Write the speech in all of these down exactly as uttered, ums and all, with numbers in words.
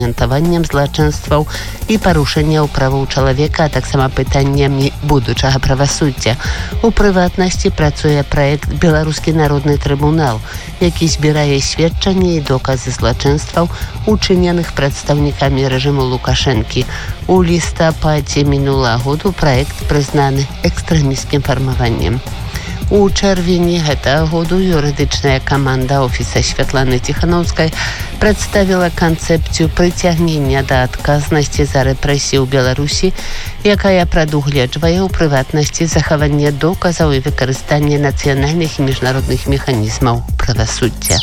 дакументаваннем злачынстваў і парушэнняў правоў чалавека, а таксама пытаннямі будучага правасуддзя. У прыватнасці працуе праект «Беларускі народны трыбунал», які збірае сведчанні і доказы злачынстваў, учыненых прадстаўнікамі рэжыму Лукашэнкі. У лістападзе мінулага году праект прызнаны экстрэмісцкім фармаваннем. У чэрвені гэтага году юрыдычная каманда офіса Святланы Ціхановскай прадставіла канцэпцыю прыцягнення да адказнасці за рэпрэсіі ў Беларусі, якая прадугледжвае ў прыватнасці захаванне доказаў і выкарыстанне нацыянальных і міжнародных механізмаў правасуддзя.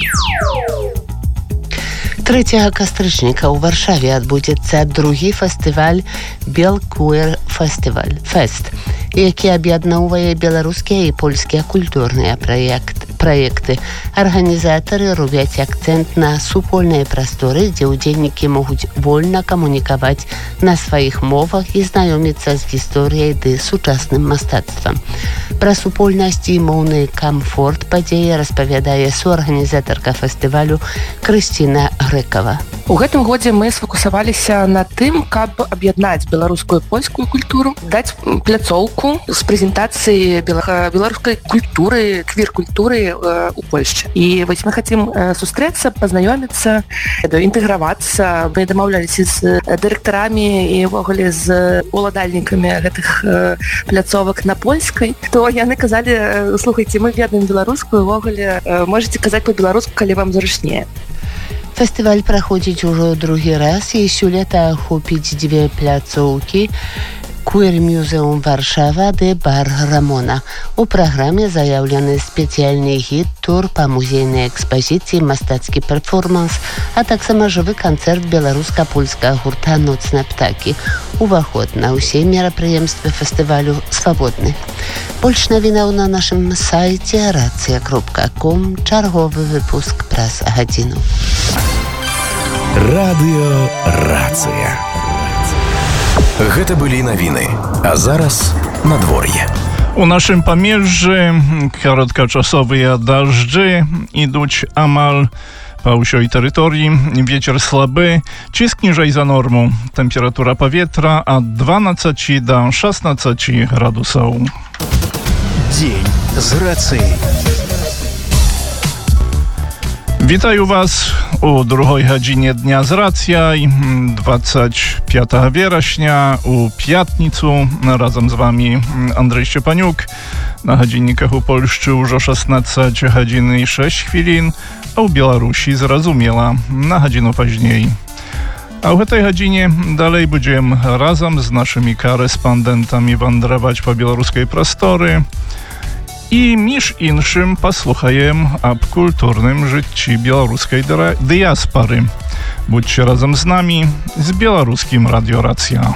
трэцяга кастрычніка ў Варшаве адбудзецца другі фестываль «Белквир Фестиваль Фест», які аб'ядноўвае беларускія і польскія культурныя праект, праекты. Арганізатары робяць акцэнт на супольныя прасторы, дзе ўдзельнікі могуць вольна камунікаваць на сваіх мовах і знаёміцца з гісторыяй ды сучасным мастацтвам. Пра супольнасць і моўны камфорт падзеі распавядае суарганізатарка фестывалю Крысціна Грэкава. У гэтым годзе мы сфокусаваліся на тым, каб аб'яднаць беларускую і польскую культуру, даць пляцоўку з прэзентацыі беларускай культуры, квір-культуры у Польшчы. І вось мы хацім сустрэцца, пазнаёміцца, інтэгравацца. Мы дамаўляліся з дырэктарамі і ўвогуле з уладальнікамі гэтых пляцовак на польскай, то яны казалі: слухайце, мы ведаем беларускую, ўвогуле можаце казаць па-беларуску, калі вам зручнее. Фестываль праходзіць ужо другі раз і сёлета ахопіць дзве пляцоўкі: Queer Museum Варшава ды бар Рамона. У праграме заяўлены спецыяльны гід, тур па музейнай экспазіцыі, мастацкі перформанс, а таксама жывы канцэрт беларуска-польскага гурта «Ноцныя птакі». Уваход на ўсе мерапрыемствы фестывалю свабодны. Больш навінаў на нашым сайце рацыя кропка ком. Чарговы выпуск праз гадзіну. Радыё «Рацыя». Гэта былі навіны, а зараз надвор'е. У нашым памежжы кароткачасовыя дажджы ідуць амаль па ўсёй тэрыторыі. Вецер слабы, ціск ніжэй за норму. Тэмпература паветра ад дванаццаці да шаснаццаці градусаў. Дзень з рацыяй. Вітаю вас у другой гадзіне дня з рацыяй, двадцять пятого верасня, у пятніцу. Разам з вами Андрей Szczepaniuk. На гадзінніках у Польшчы ўжо шаснаццаць гадзін і шэсць хвілін, а ў Беларусі, зразумела, на гадзіну пазней. А ў гэтай гадзіне далей будзем разам з нашымі карэспандэнтамі вандраваць па беларускай прасторы. І, між іншым, паслухаем аб культурным жыцці беларускай дыяспары. Будьце разам з намі, з беларускім радыё «Рацыя».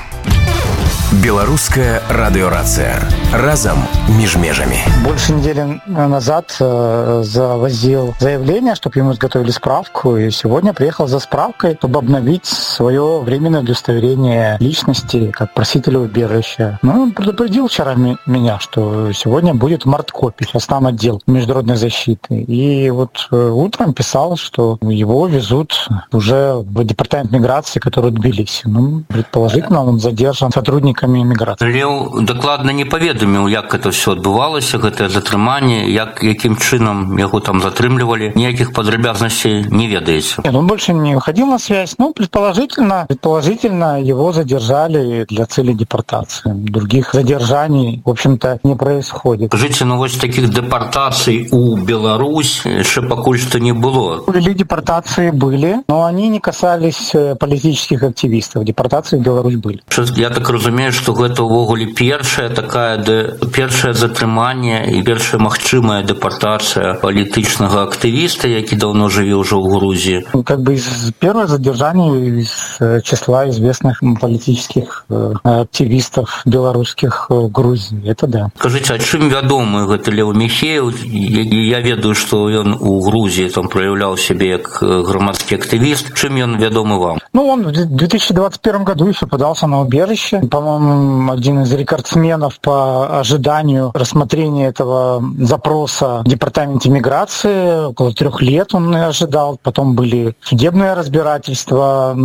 Белорусская радиорация. Разом меж межами. Больше недели назад э, завозил заявление, чтобы ему изготовили справку, и сегодня приехал за справкой, чтобы обновить свое временное удостоверение личности как просителя убежища. Ну, он предупредил вчера ми- меня, что сегодня будет в Марткопе, сейчас там отдел международной защиты. И вот э, утром писал, что его везут уже в департамент миграции, который в Тбилиси. Ну, предположительно, он задержан сотрудниками міграцыі. Леў дакладна не паведаміў, як гэта ўсё адбывалася, гэтае затрыманне, як, якім чынам яго там затрымлівалі. Ніякіх падрабязнасцей не ведаеце. Нет, он больше не выходил на связь. Ну, предположительно, предположительно, его задержали для цели депортации. Других задержаний, в общем-то, не происходит. Скажите, ну вось таких депортаций у Беларусь яшчэ пакуль што не было. Или депортации были, но они не касались политических активистов. Депортации в Беларусь были. Я так разумею, што гэта ўвогуле першая такая дэ... першае затрыманне і першая магчымая депортацыя палітычнага актывіста, які даўно жыве ўжо ў Грузіі. Как бы из первого задержания из числа известных политических активистов белорусских в Грузии. Это да. Скажите, а чым вядомы гэты Леў Міхеев? Я ведаю, што ён у Грузіі там праяўляў сябе як грамадскі актывіст. Чым ён вядомы вам? Ну, он в две тысячи двадцать первом году еще подался на убежище. По-моему, один из рекордсменов по ожиданию рассмотрения этого запроса в департаменте миграции. Около трех лет он ожидал. Потом были судебные разбирательства. Но,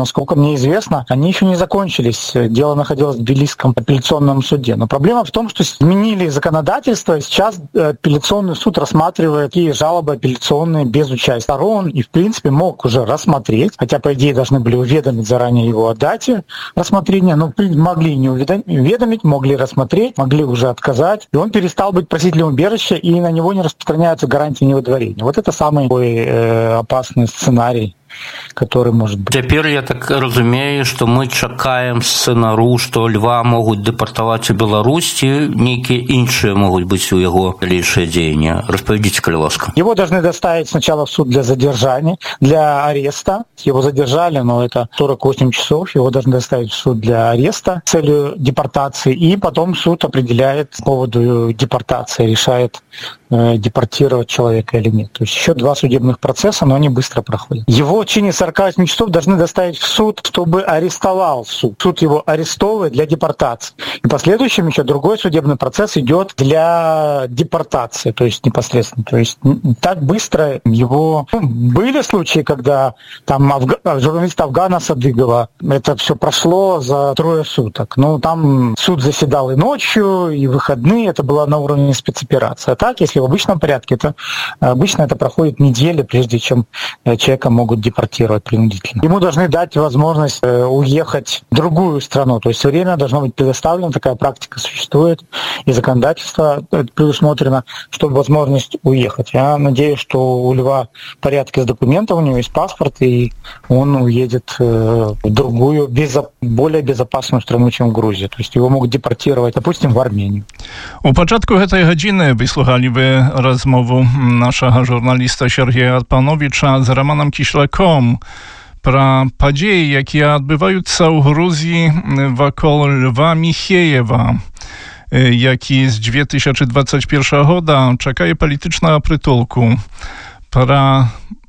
насколько мне известно, они еще не закончились. Дело находилось в Тбилисском апелляционном суде. Но проблема в том, что изменили законодательство, и сейчас апелляционный суд рассматривает и жалобы апелляционные без участия сторон, и, в принципе, мог уже рассмотреть, хотя, по идее, должны были уведомить заранее его о дате рассмотрения, но могли не уведомить, могли рассмотреть, могли уже отказать, и он перестал быть просителем убежища, и на него не распространяются гарантии невыдворения. Вот это самый такой, э, опасный сценарий, который может быть. Цяпер я так разумею, што мы чакаем сцэнару, што Льва могуць дэпартаваць у Беларусь, ці нейкія іншыя могуць быць у яго далейшыя дзеянні. Распавядзіце, калі ласка. Его должны доставить сначала в суд для задержания, для ареста. Его задержали, но это сорок восемь часов. Его должны доставить в суд для ареста с целью депортации. И потом суд определяет по поводу депортации, решает, э, депортировать человека или нет. То есть еще два судебных процесса, но они быстро проходят. Его в течение сорока восьми часов должны доставить в суд, чтобы арестовал суд. Суд его арестовывает для депортации. И в последующем еще другой судебный процесс идет для депортации, то есть непосредственно. То есть так быстро его... Ну, были случаи, когда там Афга... журналист Афгана Садыгова, это все прошло за трое суток. Ну, там суд заседал и ночью, и выходные, это было на уровне спецоперации. А так, если в обычном порядке, то обычно это проходит недели, прежде чем человека могут депортировать. депортировать принудительно. Ему должны дать возможность э, уехать в другую страну. То есть время должно быть предоставлено, такая практика существует, и законодательство предусмотрено, чтобы возможность уехать. Я надеюсь, что у Льва в порядке с документами, у него есть паспорт, и он уедет э, в другую, безо... более безопасную страну, чем в Грузию. То есть его могут депортировать, допустим, в Армению. У пачатку гэтай гадзіны выслухалі вы размову нашага журналіста Сергея Атпановича з Романом Кішлаком пра падзеі, якія адбываюцца ў Грузіі вакол Льва Міхеева, які з две тысячи двадцать первого года чакае палітычнага прытулку. Пра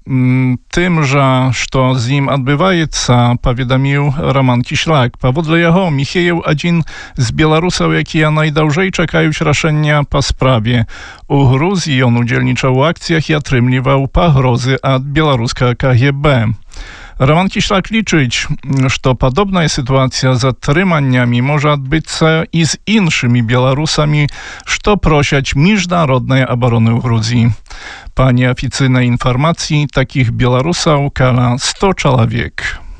тым жа, што з ім адбываецца, паведаміў Роман Кішлак. Паводле яго, Міхеев адзін з беларусаў, якія найдаўжэй чакаюць рашэння па справе. У Грузіі ён удзельнічаў у акцыях і атрымліваў пагрозы ад беларускага ка гэ бэ. Роман Кішлак лічыць, што падобная сітуацыя з атрыманнямі можа адбыцца і з іншымі беларусамі, што просяць міжнароднай абароны ў Грузіі. Па неафіцыйнай інфармацыі, такіх беларусаў каля ста чалавек.